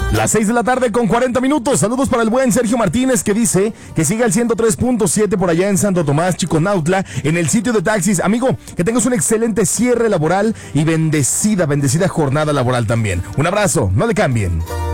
Las 6 de la tarde con 40 minutos. Saludos para el buen Sergio Martínez, que dice que sigue al 103.7 por allá en Santo Tomás, Chiconautla, en el sitio de taxis. Amigo, que tengas un excelente cierre laboral y bendecida jornada laboral también. Un abrazo, no le cambien.